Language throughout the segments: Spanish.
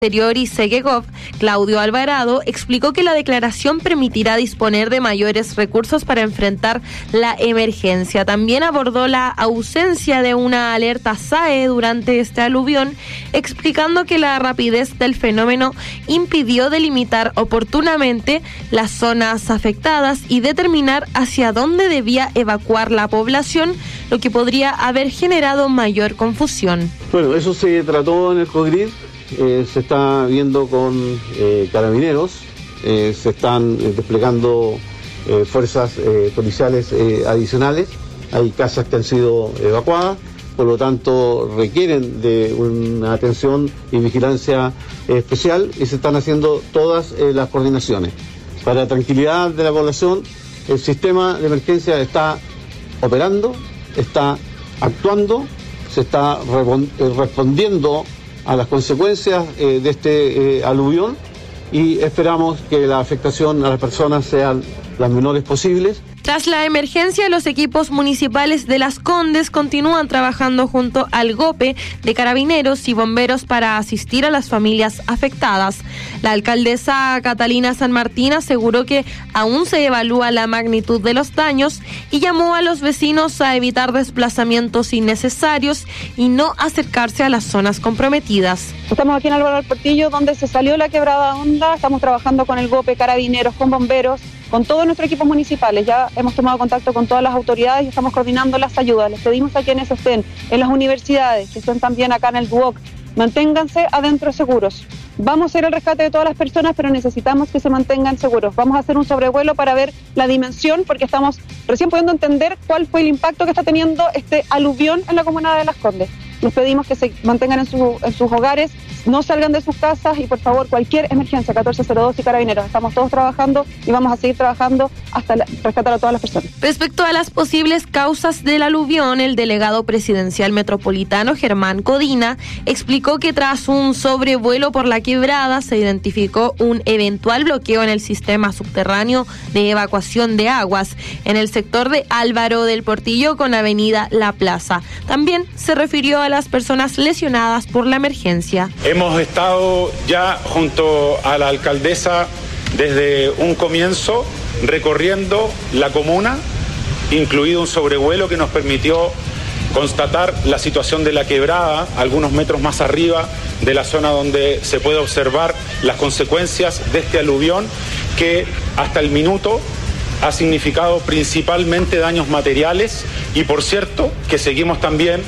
Interior y Segegov, Claudio Alvarado, explicó que la declaración permitirá disponer de mayores recursos para enfrentar la emergencia. También abordó la ausencia de una alerta SAE durante este aluvión, explicando que la rapidez del fenómeno impidió delimitar oportunamente las zonas afectadas y determinar hacia dónde debía evacuar la población, lo que podría haber generado mayor confusión. Bueno, eso se trató en el COGRID. Se está viendo con carabineros, se están desplegando fuerzas policiales adicionales. Hay casas que han sido evacuadas, por lo tanto requieren de una atención y vigilancia especial, y se están haciendo todas las coordinaciones. Para la tranquilidad de la población, el sistema de emergencia está operando, está actuando, se está respondiendo a las consecuencias de este aluvión, y esperamos que la afectación a las personas sean las menores posibles. Tras la emergencia, los equipos municipales de Las Condes continúan trabajando junto al GOPE de carabineros y bomberos para asistir a las familias afectadas. La alcaldesa Catalina San Martín aseguró que aún se evalúa la magnitud de los daños y llamó a los vecinos a evitar desplazamientos innecesarios y no acercarse a las zonas comprometidas. Estamos aquí en Álvaro del Portillo, donde se salió la quebrada Honda. Estamos trabajando con el GOPE, carabineros, con bomberos, con todos nuestros equipos municipales. Ya hemos tomado contacto con todas las autoridades y estamos coordinando las ayudas. Les pedimos a quienes estén en las universidades, que estén también acá en el DUOC, manténganse adentro seguros. Vamos a hacer el rescate de todas las personas, pero necesitamos que se mantengan seguros. Vamos a hacer un sobrevuelo para ver la dimensión, porque estamos recién pudiendo entender cuál fue el impacto que está teniendo este aluvión en la comuna de Las Condes. Les pedimos que se mantengan en sus hogares, no salgan de sus casas, y por favor, cualquier emergencia, 1402 y carabineros. Estamos todos trabajando y vamos a seguir trabajando hasta rescatar a todas las personas. Respecto a las posibles causas del aluvión, el delegado presidencial metropolitano Germán Codina explicó que tras un sobrevuelo por la quebrada se identificó un eventual bloqueo en el sistema subterráneo de evacuación de aguas en el sector de Álvaro del Portillo con avenida La Plaza. También se refirió a las personas lesionadas por la emergencia. Hemos estado ya junto a la alcaldesa desde un comienzo recorriendo la comuna, incluido un sobrevuelo que nos permitió constatar la situación de la quebrada algunos metros más arriba de la zona donde se puede observar las consecuencias de este aluvión, que hasta el minuto ha significado principalmente daños materiales, y por cierto que seguimos también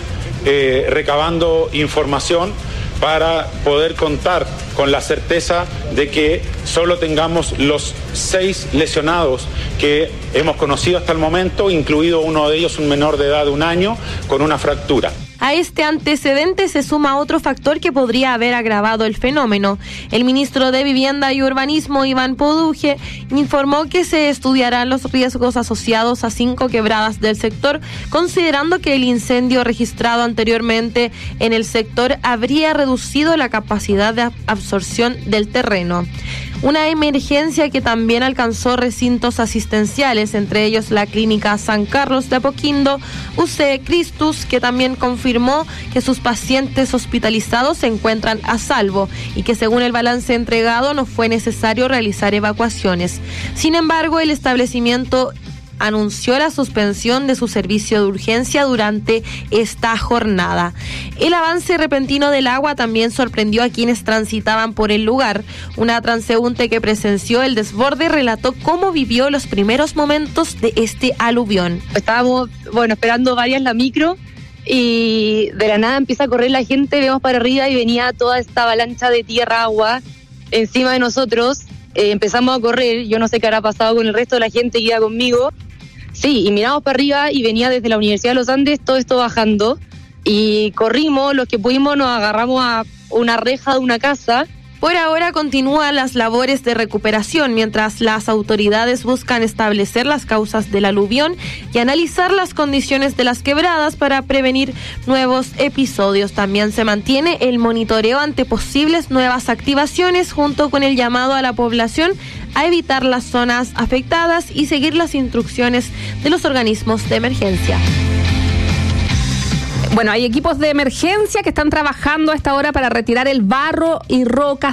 recabando información para poder contar con la certeza de que solo tengamos los 6 lesionados que hemos conocido hasta el momento, incluido uno de ellos, un menor de edad de 1 año, con una fractura. A este antecedente se suma otro factor que podría haber agravado el fenómeno. El ministro de Vivienda y Urbanismo, Iván Poduje, informó que se estudiarán los riesgos asociados a 5 quebradas del sector, considerando que el incendio registrado anteriormente en el sector habría reducido la capacidad de absorción del terreno. Una emergencia que también alcanzó recintos asistenciales, entre ellos la Clínica San Carlos de Apoquindo, UC Christus, que también confirmó que sus pacientes hospitalizados se encuentran a salvo y que según el balance entregado no fue necesario realizar evacuaciones. Sin embargo, el establecimiento anunció la suspensión de su servicio de urgencia durante esta jornada. El avance repentino del agua también sorprendió a quienes transitaban por el lugar. Una transeúnte que presenció el desborde relató cómo vivió los primeros momentos de este aluvión. Estábamos, esperando varias la micro, y de la nada empieza a correr la gente, vemos para arriba y venía toda esta avalancha de tierra, agua encima de nosotros. Empezamos a correr, yo no sé qué habrá pasado con el resto de la gente que iba conmigo. Sí, y miramos para arriba y venía desde la Universidad de los Andes todo esto bajando, y corrimos, los que pudimos nos agarramos a una reja de una casa. Por ahora continúan las labores de recuperación mientras las autoridades buscan establecer las causas del aluvión y analizar las condiciones de las quebradas para prevenir nuevos episodios. También se mantiene el monitoreo ante posibles nuevas activaciones, junto con el llamado a la población a evitar las zonas afectadas y seguir las instrucciones de los organismos de emergencia. Bueno, hay equipos de emergencia que están trabajando a esta hora para retirar el barro y rocas